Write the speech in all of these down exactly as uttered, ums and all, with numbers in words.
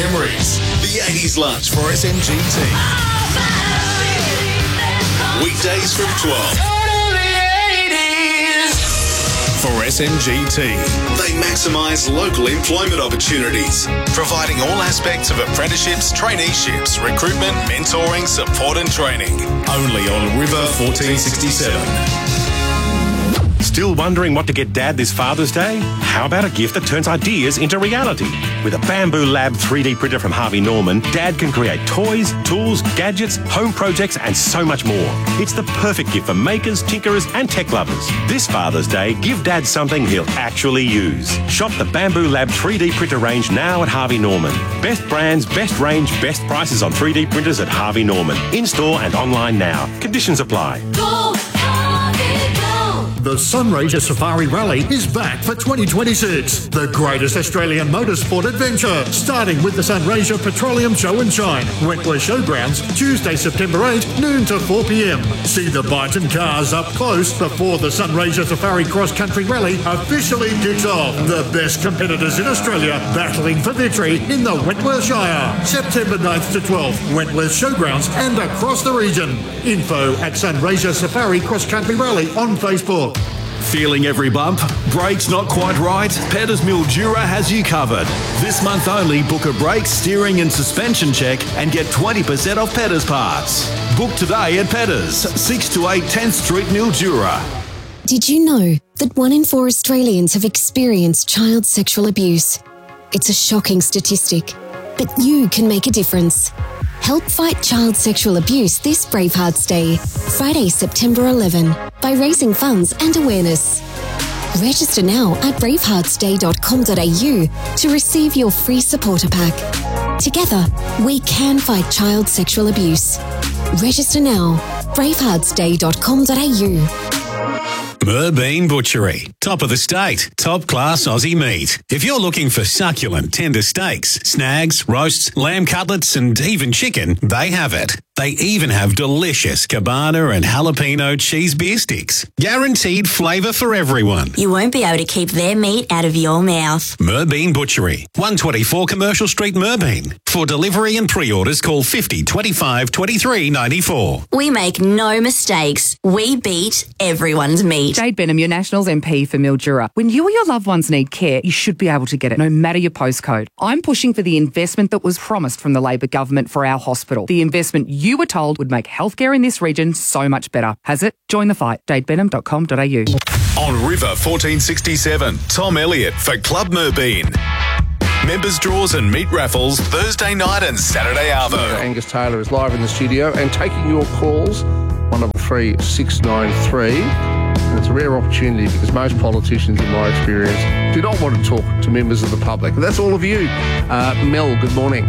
memories. The eighties lunch for S M G T. Weekdays from twelve. For S M G T, they maximise local employment opportunities, providing all aspects of apprenticeships, traineeships, recruitment, mentoring, support and training. Only on River fourteen sixty-seven. Still wondering what to get Dad this Father's Day? How about a gift that turns ideas into reality? With a Bamboo Lab three D printer from Harvey Norman, Dad can create toys, tools, gadgets, home projects and so much more. It's the perfect gift for makers, tinkerers and tech lovers. This Father's Day, give Dad something he'll actually use. Shop the Bamboo Lab three D printer range now at Harvey Norman. Best brands, best range, best prices on three D printers at Harvey Norman. In-store and online now. Conditions apply. Go, Harvey, go. The Sunraysia Safari Rally is back for twenty twenty-six. The greatest Australian motorsport adventure, starting with the Sunraysia Petroleum Show and Shine, Wentworth Showgrounds, Tuesday, September eighth, noon to four p.m. See the Byton cars up close before the Sunraysia Safari Cross Country Rally officially kicks off. The best competitors in Australia battling for victory in the Wentworth Shire. September ninth to twelfth, Wentworth Showgrounds and across the region. Info at Sunraysia Safari Cross Country Rally on Facebook. Feeling every bump? Brakes not quite right? Petters Mildura has you covered. This month only, book a brake, steering and suspension check and get twenty percent off Petters parts. Book today at Petters, six to eight tenth Street, Mildura. Did you know that one in four Australians have experienced child sexual abuse? It's a shocking statistic, but you can make a difference. Help fight child sexual abuse this Bravehearts Day, Friday, September eleventh, by raising funds and awareness. Register now at bravehearts day dot com dot a u to receive your free supporter pack. Together, we can fight child sexual abuse. Register now, bravehearts day dot com dot a u. Merbean Butchery. Top of the state. Top class Aussie meat. If you're looking for succulent, tender steaks, snags, roasts, lamb cutlets and even chicken, they have it. They even have delicious cabana and jalapeno cheese beer sticks. Guaranteed flavour for everyone. You won't be able to keep their meat out of your mouth. Merbean Butchery. one twenty-four Commercial Street, Merbean. For delivery and pre-orders, call fifty twenty-five twenty-three ninety-four. We make no mistakes. We beat everyone's meat. Jade Benham, your Nationals M P for Mildura. When you or your loved ones need care, you should be able to get it, no matter your postcode. I'm pushing for the investment that was promised from the Labor government for our hospital. The investment you were told would make healthcare in this region so much better. Has it? Join the fight. jade benham dot com dot a u. On River fourteen sixty-seven, Tom Elliott for Club Merbean. Members draws and meat raffles Thursday night and Saturday arvo. Angus Taylor is live in the studio and taking your calls, one double three six nine three. And it's a rare opportunity because most politicians, in my experience, do not want to talk to members of the public. But that's all of you. Uh, Mel, good morning.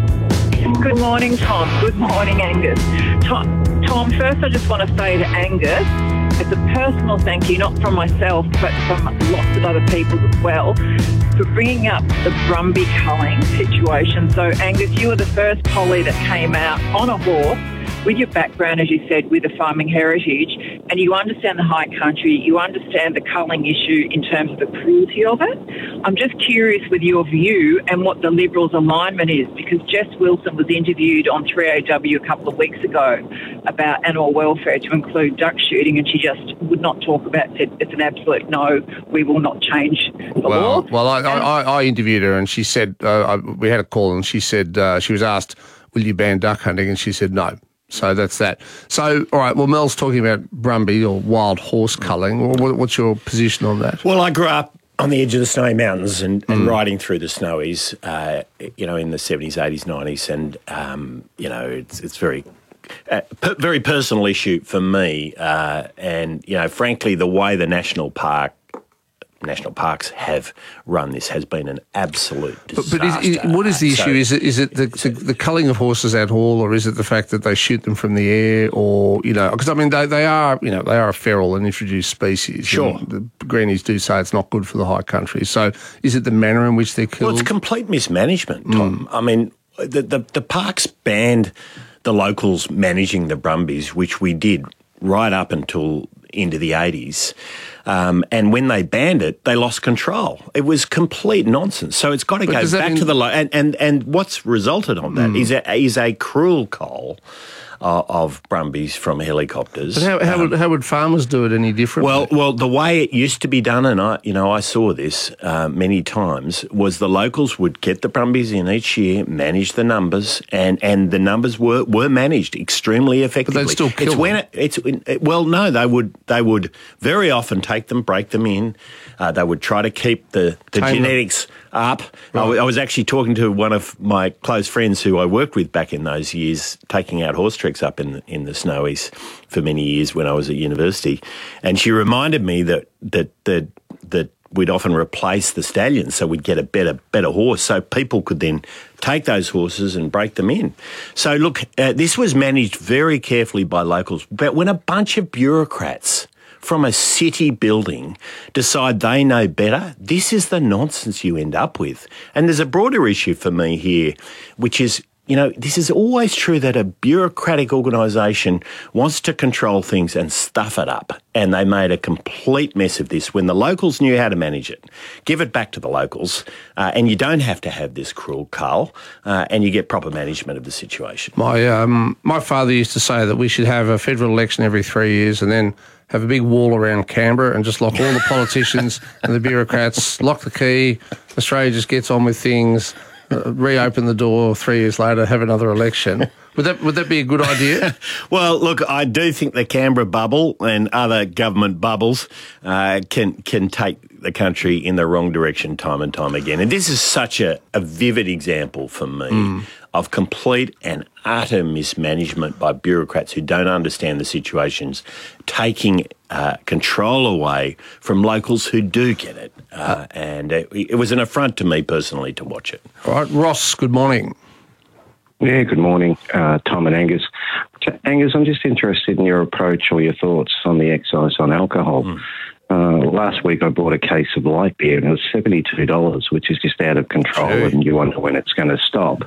Good morning, Tom. Good morning, Angus. Tom, Tom, first I just want to say to Angus, it's a personal thank you, not from myself, but from lots of other people as well, for bringing up the Brumby culling situation. So, Angus, you were the first Polly that came out on a horse with your background, as you said, with a farming heritage, and you understand the high country, you understand the culling issue in terms of the cruelty of it. I'm just curious with your view and what the Liberals' alignment is, because Jess Wilson was interviewed on three A W a couple of weeks ago about animal welfare to include duck shooting, and she just would not talk about it. It's an absolute no, we will not change the well, law. Well, I, I, I interviewed her and she said, uh, I, we had a call and she said, uh, she was asked, will you ban duck hunting? And she said no. So that's that. So, all right, well, Mel's talking about Brumby or wild horse culling. What's your position on that? Well, I grew up on the edge of the Snowy Mountains and, and mm. riding through the Snowies, uh, you know, in the seventies, eighties, nineties. And, um, you know, it's it's very, uh, per- very personal issue for me. Uh, and, you know, frankly, the way the national park national parks have run this has been an absolute disaster. But, but is, is, what is the issue? So, is it is it the, the, the culling of horses at all, or is it the fact that they shoot them from the air, or, you know, because I mean they, they are you know they are a feral and introduced species. Sure, the greenies do say it's not good for the high country. So is it the manner in which they're killed? Well, it's complete mismanagement, Tom. Mm. I mean, the, the the parks banned the locals managing the Brumbies, which we did right up until into the eighties. Um, and when they banned it, they lost control. It was complete nonsense. So it's got to But go does that back mean- to the lo- and, and and what's resulted on that Mm. is a, is a cruel cull uh, of brumbies from helicopters. But how, how, Um, would, how would farmers do it any differently? well, well, the way it used to be done, and I, you know, I saw this uh, many times, was the locals would get the brumbies in each year, manage the numbers, and, and the numbers were, were managed extremely effectively. still kill it's when them. it, it's it, well, no, they would they would very often take them, break them in. Uh, they would try to keep the, the Tame them. genetics up. I, w- I was actually talking to one of my close friends who I worked with back in those years, taking out horse tricks up in in the snowies for many years when I was at university, and she reminded me that that that that we'd often replace the stallions, so we'd get a better better horse, so people could then take those horses and break them in. So look, uh, this was managed very carefully by locals, but when a bunch of bureaucrats from a city building decide they know better, this is the nonsense you end up with. And there's a broader issue for me here, which is, you know, this is always true that a bureaucratic organisation wants to control things and stuff it up. And they made a complete mess of this when the locals knew how to manage it. Give it back to the locals, uh, and you don't have to have this cruel cull, uh, and you get proper management of the situation. My um, my father used to say that we should have a federal election every three years and then have a big wall around Canberra and just lock all the politicians and the bureaucrats, lock the key, Australia just gets on with things, uh, reopen the door three years later, have another election. Would that would that be a good idea? Well, look, I do think the Canberra bubble and other government bubbles uh, can can take the country in the wrong direction time and time again. And this is such a, a vivid example for me Mm. of complete and utter mismanagement by bureaucrats who don't understand the situations, taking uh, control away from locals who do get it. Uh, and it, it was an affront to me personally to watch it. All right, Ross, good morning. Yeah, good morning, uh, Tom and Angus. Angus, I'm just interested in your approach or your thoughts on the excise on alcohol. Mm. Uh, last week I bought a case of light beer and it was seventy-two dollars, which is just out of control, Gee. and you wonder when it's going to stop.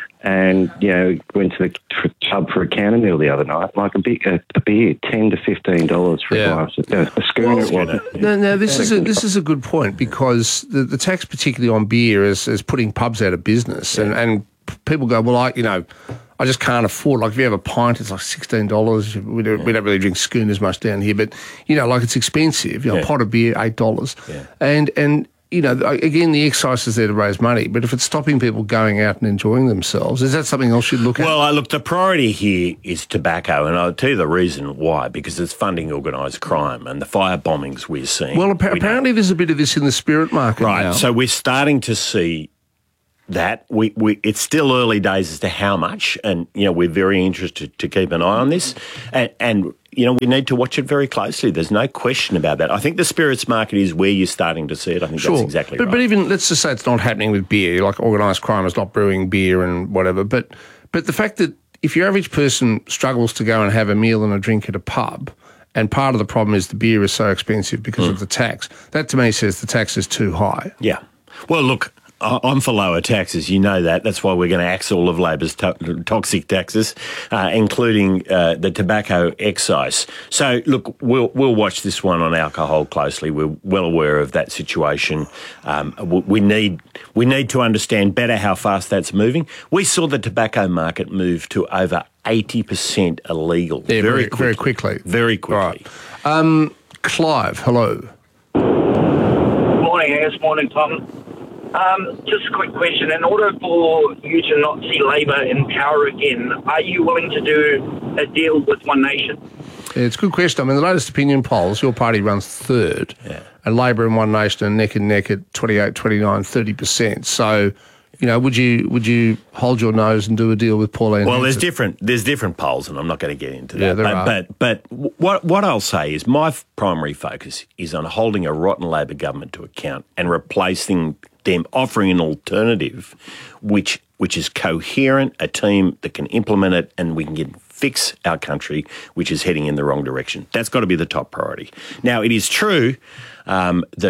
And, you know, went to the tr- tub for a can meal the other night, like a, big, a, a beer, ten to fifteen dollars for Yeah. a glass. Of, uh, a schooner it wasn't. No, no, this is a, this is a good point because the, the tax, particularly on beer, is, is putting pubs out of business, and, and people go, well, I you know, I just can't afford. Like if you have a pint, it's like sixteen dollars. We don't, we don't really drink schooners much down here, but you know, like it's expensive. You know, Yeah. a pot of beer, eight dollars, Yeah. and and. You know, again, the excise is there to raise money, but if it's stopping people going out and enjoying themselves, is that something else you'd look at? Well, uh, look, the priority here is tobacco, and I'll tell you the reason why, because it's funding organised crime and the fire bombings we're seeing. Well, appa- we know. apparently there's a bit of this in the spirit market Right, now. so we're starting to see that. We, we It's still early days as to how much, and, you know, we're very interested to keep an eye on this, and, and you know, we need to watch it very closely. There's no question about that. I think the spirits market is where you're starting to see it. I think Sure. that's exactly but, right. But even, let's just say it's not happening with beer, like organised crime is not brewing beer and whatever, but but the fact that if your average person struggles to go and have a meal and a drink at a pub, and part of the problem is the beer is so expensive because Mm. of the tax, that to me says the tax is too high. Yeah. Well, look, I- I'm for lower taxes. You know that. That's why we're going to axe all of Labor's to- toxic taxes, uh, including uh, the tobacco excise. So, look, we'll we'll watch this one on alcohol closely. We're well aware of that situation. Um, w- we need we need to understand better how fast that's moving. We saw the tobacco market move to over eighty percent illegal Yeah, very, quickly. very quickly. Very quickly. Right. Um, Clive, hello. Morning, Angus. Morning, Tom. Um, just a quick question. In order for you to not see Labor in power again, are you willing to do a deal with One Nation? Yeah, it's a good question. I mean, the latest opinion polls, your party runs third, Yeah. and Labor and One Nation are neck and neck at twenty-eight, twenty-nine, thirty percent. So, you know, would you would you hold your nose and do a deal with Pauline Well, there's Hanson? different there's different polls, and I'm not going to get into that. Yeah, there but, are. but but what what I'll say is my f- primary focus is on holding a rotten Labor government to account and replacing them, offering an alternative, which which is coherent, a team that can implement it, and we can get, fix our country, which is heading in the wrong direction. That's got to be the top priority. Now, it is true um, that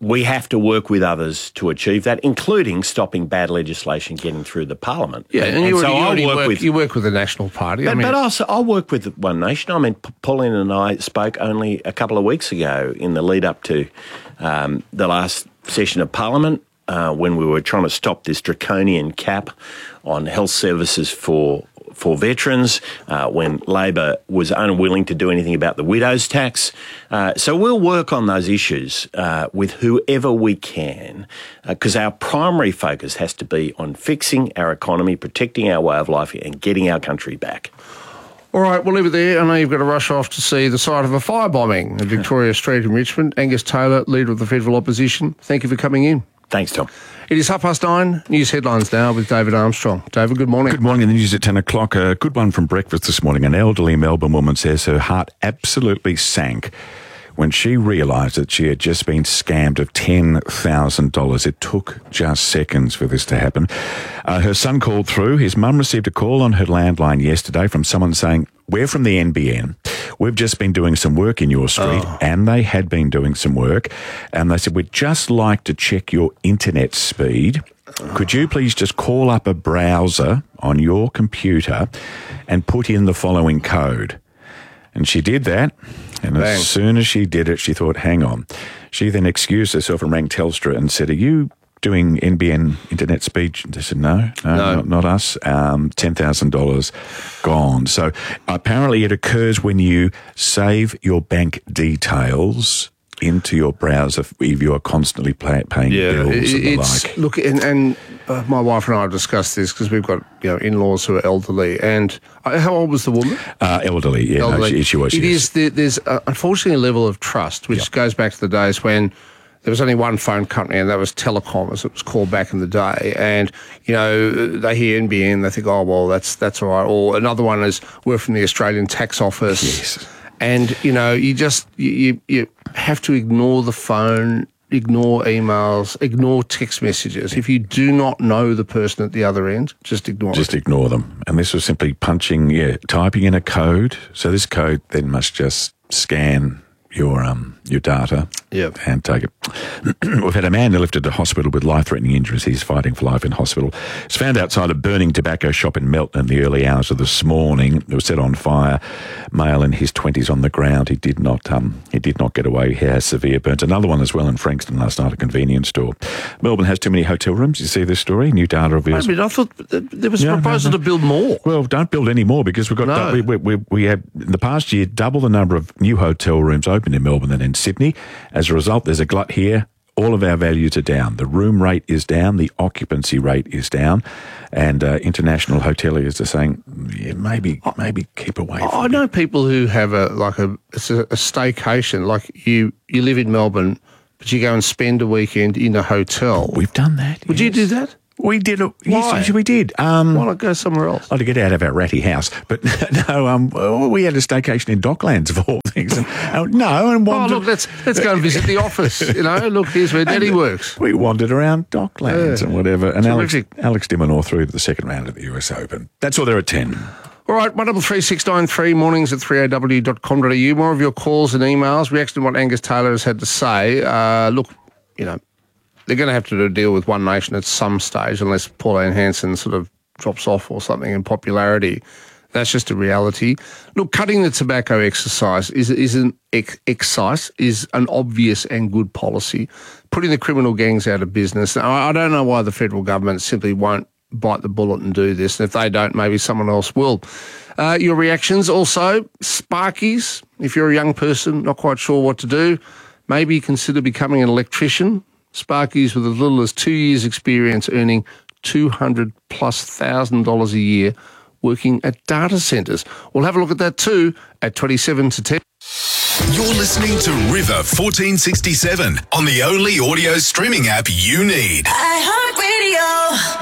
we have to work with others to achieve that, including stopping bad legislation getting through the Parliament. Yeah, and, and you, so already, you, I already work work, with you work with the National Party. But, I mean, but also, I work with One Nation. I mean, P- Pauline and I spoke only a couple of weeks ago in the lead up to um, the last session of Parliament uh, when we were trying to stop this draconian cap on health services for for veterans, uh, when Labor was unwilling to do anything about the widow's tax. Uh, so we'll work on those issues uh, with whoever we can, because uh, our primary focus has to be on fixing our economy, protecting our way of life and getting our country back. All right, we'll leave it there. I know you've got to rush off to see the site of a firebombing at Victoria Street in Richmond. Angus Taylor, Leader of the Federal Opposition, thank you for coming in. Thanks, Tom. It is half past nine. News headlines now with David Armstrong. David, good morning. Good morning. The news at ten o'clock. A good one from breakfast this morning. An elderly Melbourne woman says her heart absolutely sank when she realised that she had just been scammed of ten thousand dollars. It took just seconds for this to happen. Uh, her son called through. His mum received a call on her landline yesterday from someone saying, "We're from the N B N. We've just been doing some work in your street." Oh. And they had been doing some work. And they said, "We'd just like to check your internet speed. Could you please just call up a browser on your computer and put in the following code?" And she did that. And Bang. As soon as she did it, she thought, hang on. She then excused herself and rang Telstra and said, "Are you doing N B N internet speed?" They said, no, no, no. Not, not us. Um, ten thousand dollars gone. So apparently it occurs when you save your bank details into your browser if you are constantly pay, paying yeah, bills it, and the it's, like. Look, and, and uh, my wife and I have discussed this because we've got you know in-laws who are elderly. And uh, how old was the woman? Uh, elderly, yeah, elderly. No, she, she was. It yes. is. The, there's uh, unfortunately a level of trust which yep. goes back to the days when there was only one phone company, and that was Telecom, as it was called back in the day. And, you know, they hear N B N, they think, oh, well, that's that's all right. Or another one is, we're from the Australian Tax Office. Yes. And, you know, you just, you, you, you have to ignore the phone, ignore emails, ignore text messages. If you do not know the person at the other end, just ignore just it. Just ignore them. And this was simply punching, yeah, typing in a code. So this code then must just scan your um your data yep. and take it. We've had a man lifted to hospital with life-threatening injuries. He's fighting for life in hospital. It's found outside a burning tobacco shop in Melton in the early hours of this morning. It was set on fire. Male in his twenties on the ground. He did not um he did not get away. He has severe burns. Another one as well in Frankston last night, a convenience store. Melbourne has too many hotel rooms. You see this story? New data reveals. I mean, I thought there was a no, proposal no, no. to build more. Well, don't build any more because we've got no. we, we, we, we have in the past year double the number of new hotel rooms opened in Melbourne than in Sydney. As a result, there's a glut here. All of our values are down. The room rate is down. The occupancy rate is down. And uh, international hoteliers are saying, yeah, maybe maybe keep away from I know it. People who have a like a it's a, a staycation. Like you, you live in Melbourne, but you go and spend a weekend in a hotel. We've done that. Would yes. you do that? We did. Why? Yes, we did. Um, Why not go somewhere else? Oh, to get out of our ratty house. But no, um, we had a staycation in Docklands of all things. And, uh, no, and wandered, oh look, let's let's go and visit the office. You know, look, here's where Daddy works. We wandered around Docklands yeah. and whatever. And Alex, Terrific. Alex Dimonor through to the second round of the U S Open. That's all there at ten. All right, one double three six nine three mornings at three a w dot com dot a u. More of your calls and emails. Reaction to what Angus Taylor has had to say. Uh, look, you know. They're going to have to do a deal with One Nation at some stage unless Pauline Hanson sort of drops off or something in popularity. That's just a reality. Look, cutting the tobacco exercise is, is an ex- excise is an obvious and good policy. Putting the criminal gangs out of business. Now, I don't know why the federal government simply won't bite the bullet and do this. And if they don't, maybe someone else will. Uh, your reactions also, Sparkies. If you're a young person, not quite sure what to do, maybe consider becoming an electrician. Sparkies with as little as two years' experience earning two hundred plus thousand dollars a year working at data centres. We'll have a look at that too at twenty-seven to ten. You're listening to River fourteen sixty-seven on the only audio streaming app you need. iHeartRadio.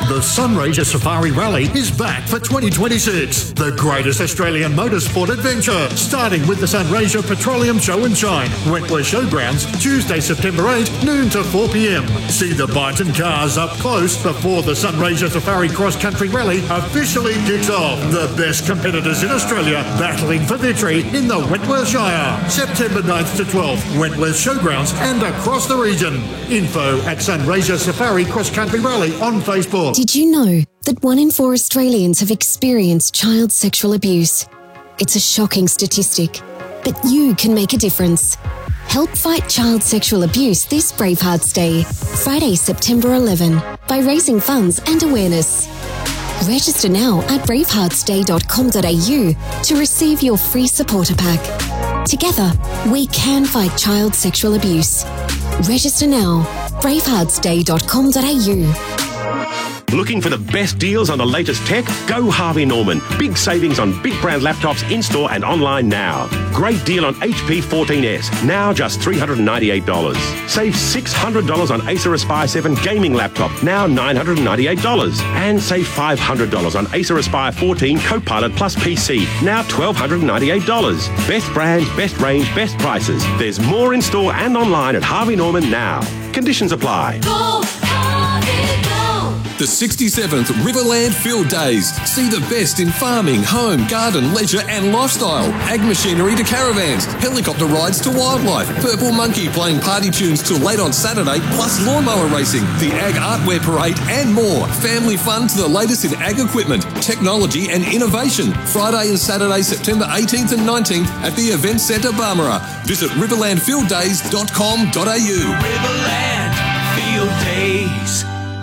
The Sunraysia Safari Rally is back for twenty twenty-six. The greatest Australian motorsport adventure, starting with the Sunraysia Petroleum Show and Shine, Wentworth Showgrounds, Tuesday, September eighth, noon to four p.m. See the Byton cars up close before the Sunraysia Safari Cross Country Rally officially kicks off. The best competitors in Australia battling for victory in the Wentworth Shire. September ninth to twelfth, Wentworth Showgrounds and across the region. Info at Sunraysia Safari Cross Country Rally on Facebook. Did you know that one in four Australians have experienced child sexual abuse? It's a shocking statistic, but you can make a difference. Help fight child sexual abuse this Bravehearts Day, Friday, September eleventh, by raising funds and awareness. Register now at bravehearts day dot com dot a u to receive your free supporter pack. Together, we can fight child sexual abuse. Register now, bravehearts day dot com dot a u. Looking for the best deals on the latest tech? Go Harvey Norman. Big savings on big brand laptops in-store and online now. Great deal on H P fourteen S, now just three hundred ninety-eight dollars. Save six hundred dollars on Acer Aspire seven gaming laptop, now nine hundred ninety-eight dollars. And save five hundred dollars on Acer Aspire fourteen Copilot Plus P C, now one thousand two hundred ninety-eight dollars. Best brands, best range, best prices. There's more in-store and online at Harvey Norman now. Conditions apply. Go, Harvey, go. The sixty-seventh Riverland Field Days. See the best in farming, home, garden, leisure and lifestyle. Ag machinery to caravans, helicopter rides to wildlife, Purple Monkey playing party tunes till late on Saturday, plus lawnmower racing, the Ag Artwear Parade and more. Family fun to the latest in ag equipment, technology and innovation. Friday and Saturday, September eighteenth and nineteenth at the Event Centre Barmera. Visit riverland field days dot com dot a u. Riverland Field Days.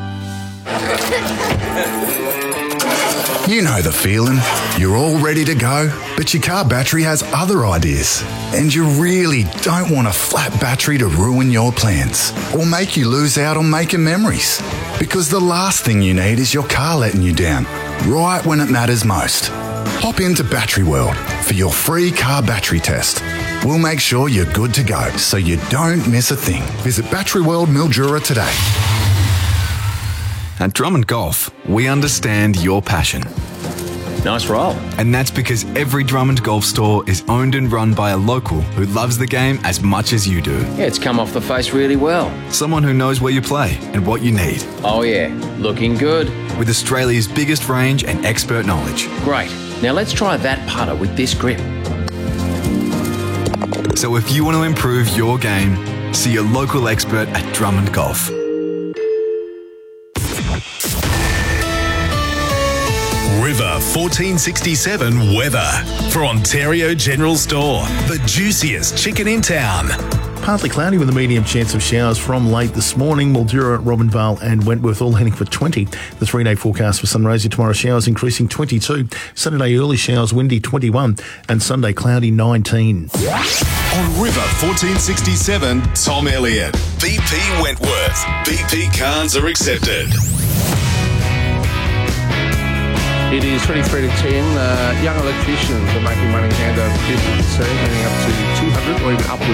You know the feeling. You're all ready to go, but your car battery has other ideas. And you really don't want a flat battery to ruin your plans or make you lose out on making memories. Because the last thing you need is your car letting you down, right when it matters most. Hop into Battery World for your free car battery test. We'll make sure you're good to go so you don't miss a thing. Visit Battery World Mildura today. At Drummond Golf, we understand your passion. Nice roll. And that's because every Drummond Golf store is owned and run by a local who loves the game as much as you do. Yeah, it's come off the face really well. Someone who knows where you play and what you need. Oh yeah, looking good. With Australia's biggest range and expert knowledge. Great. Now let's try that putter with this grip. So if you want to improve your game, see your local expert at Drummond Golf. River fourteen sixty-seven weather for Ontario General Store. The juiciest chicken in town. Partly cloudy with a medium chance of showers from late this morning. Mildura, Robinvale and Wentworth all heading for twenty. The three-day forecast for Sunraysia tomorrow, showers increasing twenty-two. Saturday early showers, windy twenty-one. And Sunday cloudy nineteen. On River fourteen sixty-seven, Tom Elliott. B P Wentworth. B P cards are accepted. It is twenty-three to ten. Uh, young electricians are making money hand over fist, earning up to two hundred or even upwards